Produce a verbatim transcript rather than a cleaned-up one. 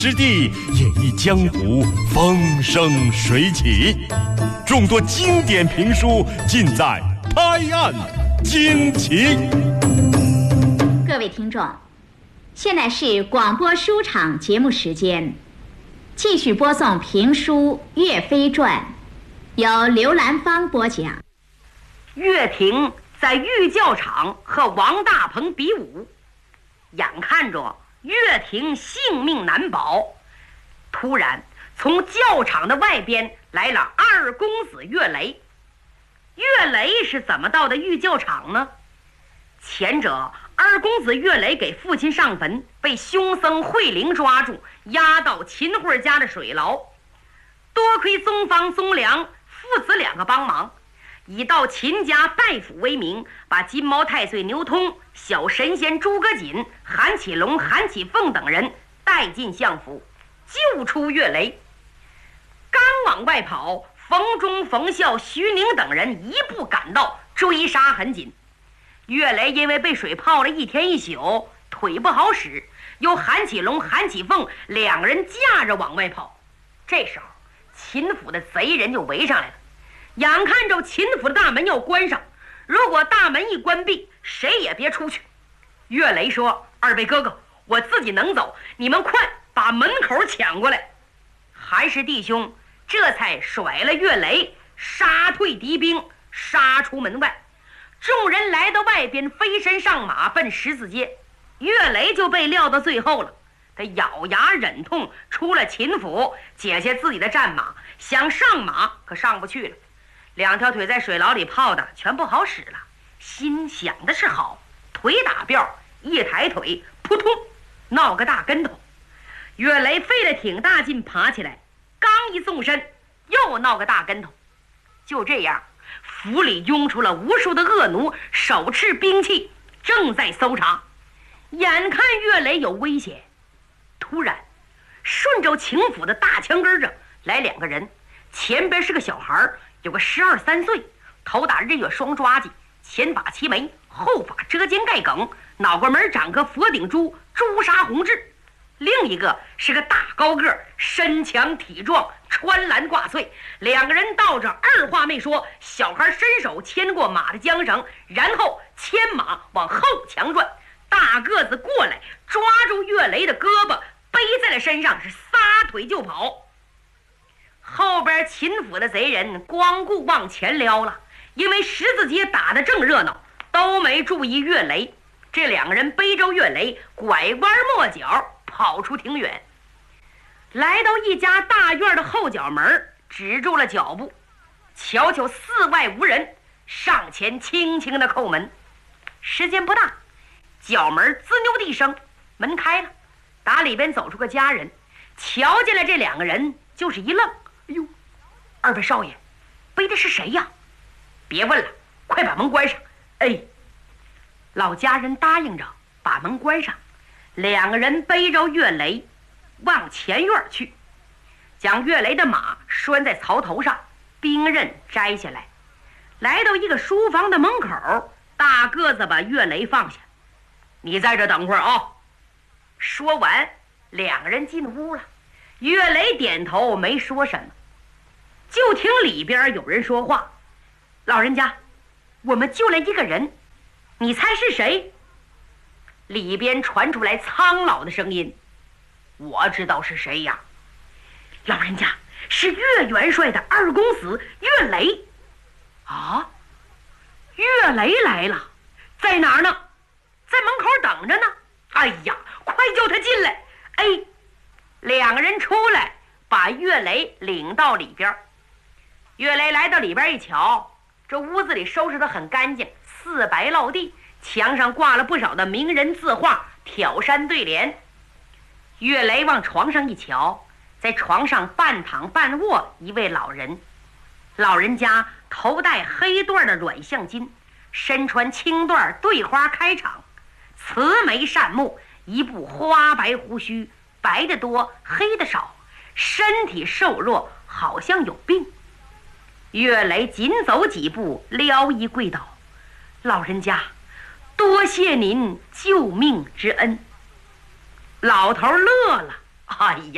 之地，演绎江湖风生水起，众多经典评书尽在拍案惊奇。 各位听众，现在是广播书场节目时间，继续播送评书《岳飞传》，由刘兰芳播讲。 岳霆在御教场和王大鹏比武，眼看着岳霆性命难保，突然从教场的外边来了二公子岳雷。岳雷是怎么到的御教场呢？前者二公子岳雷给父亲上坟，被凶僧慧灵抓住，押到秦桧家的水牢。多亏宗方、宗良父子两个帮忙，以到秦家拜府为名，把金毛太岁牛通、小神仙诸葛瑾、韩启龙、韩启凤等人带进相府，救出岳雷。刚往外跑，冯忠、冯孝、徐宁等人一步赶到，追杀很紧。岳雷因为被水泡了一天一宿，腿不好使，由韩启龙、韩启凤两人架着往外跑。这时候秦府的贼人就围上来了，眼看着秦府的大门要关上，如果大门一关闭，谁也别出去。岳雷说：“二位哥哥，我自己能走，你们快把门口抢过来。”韩氏弟兄这才甩了岳雷，杀退敌兵，杀出门外。众人来到外边，飞身上马奔十字街。岳雷就被撂到最后了，他咬牙忍痛出了秦府，解下自己的战马，想上马可上不去了，两条腿在水牢里泡的全不好使了。心想的是好，腿打吊，一抬腿扑通闹个大跟头。岳雷费了挺大劲爬起来，刚一纵身又闹个大跟头。就这样，府里涌出了无数的恶奴，手持兵器正在搜查。眼看岳雷有危险，突然顺着秦府的大墙根上来两个人，前边是个小孩，有个十二三岁，头打日月双抓髻，前发齐眉，后发遮肩盖梗，脑瓜门长个佛顶珠，朱砂红痣。另一个是个大高个，身强体壮，穿蓝挂翠。两个人倒着二话没说，小孩伸手牵过马的缰绳，然后牵马往后墙转。大个子过来抓住岳雷的胳膊，背在了身上，是撒腿就跑。后边秦府的贼人光顾往前撩了，因为十字街打得正热闹，都没注意岳雷。这两个人背着岳雷拐弯抹角跑出挺远，来到一家大院的后角门，止住了脚步。瞧瞧四外无人，上前轻轻的叩门。时间不大，角门滋溜的一声，门开了，打里边走出个家人，瞧见了这两个人，就是一愣：“哎呦，二位少爷，背的是谁呀？”“别问了，快把门关上。”“哎。”老家人答应着，把门关上。两个人背着岳雷往前院去，将岳雷的马拴在槽头上，兵刃摘下来，来到一个书房的门口，大个子把岳雷放下：“你在这等会儿啊。”说完，两个人进屋了。岳雷点头没说什么，就听里边有人说话：“老人家，我们救了一个人，你猜是谁？”里边传出来苍老的声音：“我知道是谁呀，老人家，是岳元帅的二公子岳雷。”“啊，岳雷来了，在哪儿呢？”“在门口等着呢。”“哎呀，快叫他进来！”哎，两个人出来，把岳雷领到里边。岳雷来到里边一瞧，这屋子里收拾得很干净，四白落地，墙上挂了不少的名人字画，挑山对联。岳雷往床上一瞧，在床上半躺半卧一位老人，老人家头戴黑缎的软象巾，身穿青缎对花开场，慈眉善目，一部花白胡须，白的多黑的少，身体瘦弱，好像有病。岳雷紧走几步，撩衣跪倒：“老人家，多谢您救命之恩。”老头乐了：“哎呀，